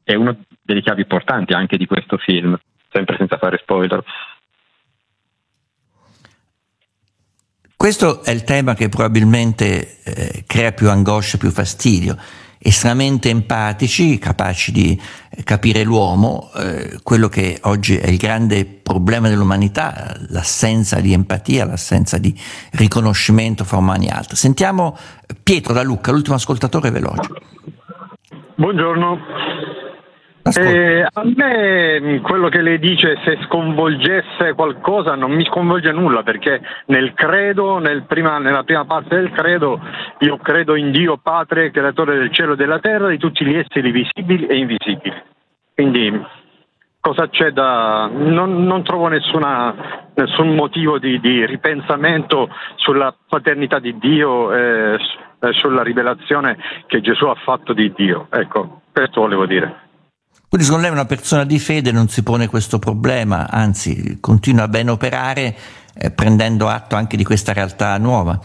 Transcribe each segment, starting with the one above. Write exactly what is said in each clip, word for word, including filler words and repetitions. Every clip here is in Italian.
è una delle chiavi portanti anche di questo film, sempre senza fare spoiler. Questo è il tema che probabilmente eh, crea più angoscia, più fastidio. Estremamente empatici, capaci di capire l'uomo, eh, quello che oggi è il grande problema dell'umanità, l'assenza di empatia, l'assenza di riconoscimento fra umani e altri. Sentiamo Pietro da Lucca, l'ultimo ascoltatore veloce. Buongiorno. Eh, a me quello che lei dice, se sconvolgesse qualcosa, non mi sconvolge nulla, perché nel credo, nel prima, nella prima parte del credo, io credo in Dio Padre, creatore del cielo e della terra, di tutti gli esseri visibili e invisibili. Quindi cosa c'è da... non, non trovo nessuna, nessun motivo di, di ripensamento sulla paternità di Dio e sulla rivelazione che Gesù ha fatto di Dio. Ecco, questo volevo dire. Quindi secondo lei una persona di fede non si pone questo problema, anzi continua a ben operare eh, prendendo atto anche di questa realtà nuova?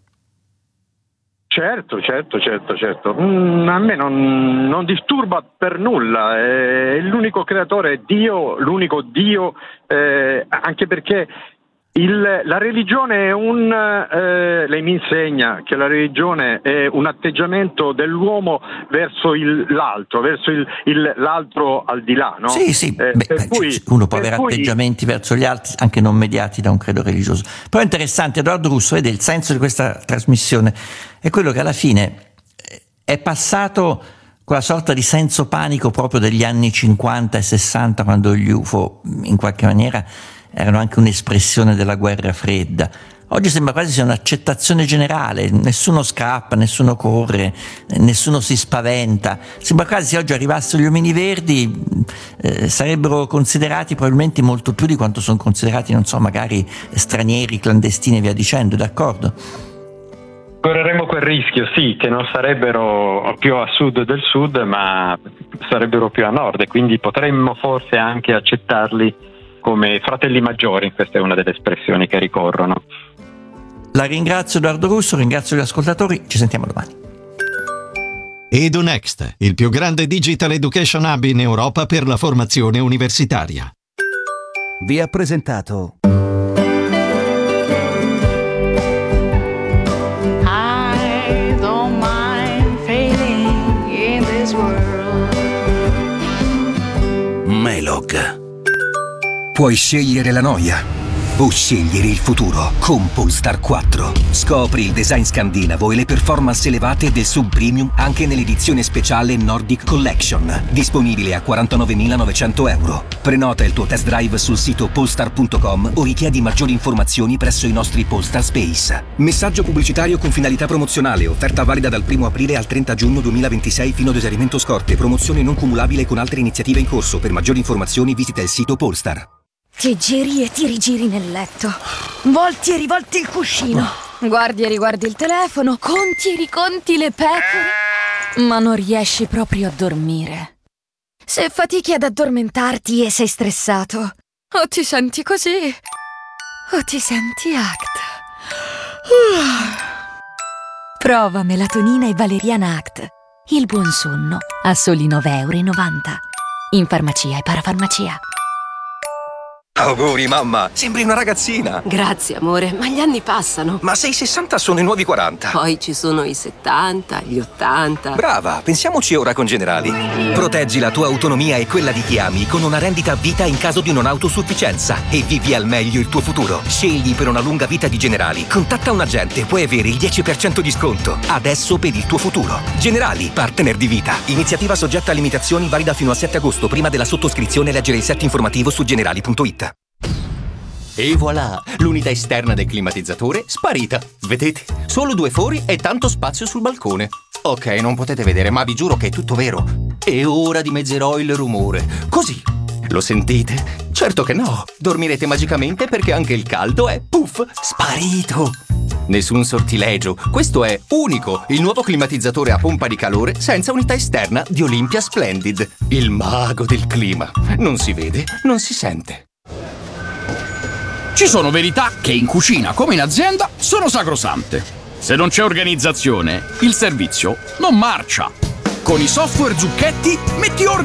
Certo, certo, certo, certo. Mm, a me non, non disturba per nulla, è l'unico creatore, è Dio, l'unico Dio, eh, anche perché il, la religione è un, eh, lei mi insegna che la religione è un atteggiamento dell'uomo verso il, l'altro, verso il, il, l'altro al di là, no? Sì, sì, eh, beh, per cui, uno può avere cui... atteggiamenti verso gli altri anche non mediati da un credo religioso. Però è interessante, Edoardo Russo, vede, il senso di questa trasmissione è quello che alla fine è passato quella sorta di senso panico proprio degli anni cinquanta e sessanta, quando gli U F O in qualche maniera erano anche un'espressione della guerra fredda. Oggi sembra quasi sia un'accettazione generale, nessuno scappa, nessuno corre, nessuno si spaventa. Sembra quasi se oggi arrivassero gli omini verdi eh, sarebbero considerati probabilmente molto più di quanto sono considerati, non so, magari stranieri, clandestini e via dicendo, d'accordo? Correremo quel rischio, sì, che non sarebbero più a sud del sud, ma sarebbero più a nord, e quindi potremmo forse anche accettarli come fratelli maggiori. Questa è una delle espressioni che ricorrono. La ringrazio Edoardo Russo, ringrazio gli ascoltatori, ci sentiamo domani. EduNext, il più grande digital education hub in Europa per la formazione universitaria. Vi ha presentato I don't mind failing in this world. Melog. Puoi scegliere la noia o scegliere il futuro con Polestar quattro. Scopri il design scandinavo e le performance elevate del sub premium anche nell'edizione speciale Nordic Collection, disponibile a quarantanovemilanovecento euro. Prenota il tuo test drive sul sito polestar punto com o richiedi maggiori informazioni presso i nostri Polestar Space. Messaggio pubblicitario con finalità promozionale, offerta valida dal primo aprile al trenta giugno duemilaventisei fino ad esaurimento scorte, promozione non cumulabile con altre iniziative in corso. Per maggiori informazioni visita il sito Polestar. Ti giri e ti rigiri nel letto, volti e rivolti il cuscino, guardi e riguardi il telefono, conti e riconti le pecore, ma non riesci proprio a dormire. Se fatichi ad addormentarti e sei stressato, o ti senti così, o ti senti Act. Prova melatonina e valeriana Act. Il buon sonno a soli nove virgola novanta euro. In farmacia e parafarmacia. Auguri mamma, sembri una ragazzina. Grazie amore, ma gli anni passano. Ma se i sessanta sono i nuovi quaranta. Poi ci sono i settanta, gli ottanta. Brava, pensiamoci ora con Generali. Proteggi la tua autonomia e quella di chi ami con una rendita a vita in caso di non autosufficienza e vivi al meglio il tuo futuro. Scegli per una lunga vita di Generali. Contatta un agente, puoi avere il dieci per cento di sconto. Adesso per il tuo futuro. Generali, partner di vita. Iniziativa soggetta a limitazioni, valida fino al sette agosto. Prima della sottoscrizione leggere il set informativo su generali punto it. E voilà, l'unità esterna del climatizzatore sparita. Vedete? Solo due fori e tanto spazio sul balcone. Ok, non potete vedere, ma vi giuro che è tutto vero. E ora dimezzerò il rumore. Così. Lo sentite? Certo che no. Dormirete magicamente perché anche il caldo è, puff, sparito. Nessun sortilegio. Questo è unico, il nuovo climatizzatore a pompa di calore senza unità esterna di Olympia Splendid. Il mago del clima. Non si vede, non si sente. Ci sono verità che in cucina come in azienda sono sacrosante. Se non c'è organizzazione, il servizio non marcia. Con i software Zucchetti metti ordine